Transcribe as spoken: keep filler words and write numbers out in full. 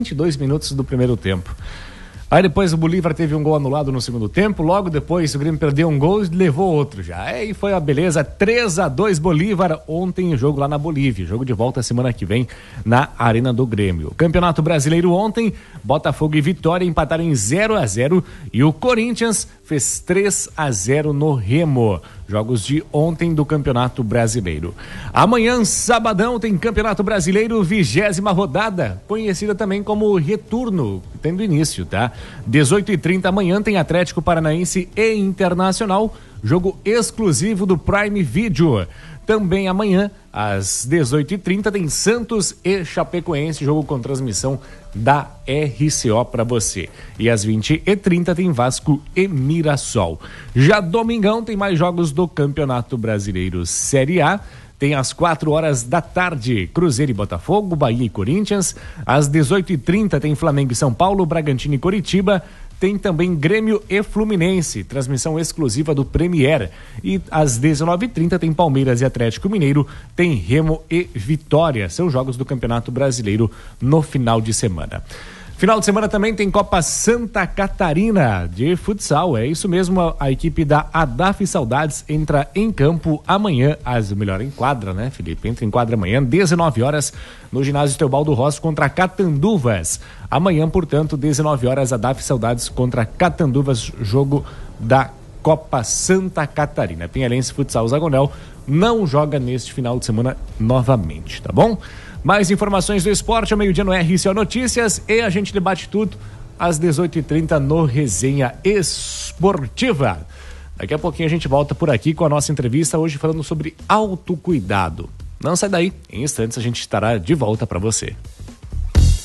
vinte e dois minutos do primeiro tempo. Aí depois o Bolívar teve um gol anulado no segundo tempo, logo depois o Grêmio perdeu um gol e levou outro já. Aí foi a beleza, três a dois Bolívar, ontem o jogo lá na Bolívia, jogo de volta semana que vem na Arena do Grêmio. Campeonato Brasileiro ontem, Botafogo e Vitória empataram em zero a zero e o Corinthians fez três a zero no Remo. Jogos de ontem do Campeonato Brasileiro. Amanhã, sabadão, tem Campeonato Brasileiro, vigésima rodada, conhecida também como retorno, tendo início, tá? dezoito e trinta amanhã tem Atlético Paranaense e Internacional, jogo exclusivo do Prime Video. Também amanhã, às dezoito e trinta, tem Santos e Chapecoense, jogo com transmissão da R C O para você. E às vinte e trinta tem Vasco e Mirassol. Já domingão tem mais jogos do Campeonato Brasileiro Série A. Tem às quatro horas da tarde, Cruzeiro e Botafogo, Bahia e Corinthians. Às dezoito e trinta tem Flamengo e São Paulo, Bragantino e Coritiba. Tem também Grêmio e Fluminense, transmissão exclusiva do Premier. E às dezenove e trinta tem Palmeiras e Atlético Mineiro, tem Remo e Vitória. São jogos do Campeonato Brasileiro no final de semana. Final de semana também tem Copa Santa Catarina de futsal, é isso mesmo, a, a equipe da Adaf Saudades entra em campo amanhã, as melhor em quadra, né, Felipe? Entra em quadra amanhã, dezenove horas, no ginásio Teobaldo Rossi contra Catanduvas. Amanhã, portanto, dezenove horas, Adaf Saudades contra Catanduvas, jogo da Copa Santa Catarina. Pinheirense Futsal Zagonel não joga neste final de semana novamente, tá bom? Mais informações do esporte ao meio-dia no R C O Notícias e a gente debate tudo às dezoito e trinta no Resenha Esportiva. Daqui a pouquinho a gente volta por aqui com a nossa entrevista, hoje falando sobre autocuidado. Não sai daí, em instantes a gente estará de volta para você.